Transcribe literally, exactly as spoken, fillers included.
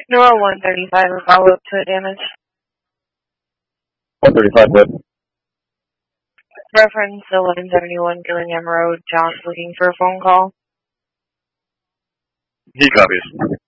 Nora one thirty-five, a follow-up to a damage. one thirty-five, what? Reference eleven seventy-one Gillingham Road. John's looking for a phone call. He copies.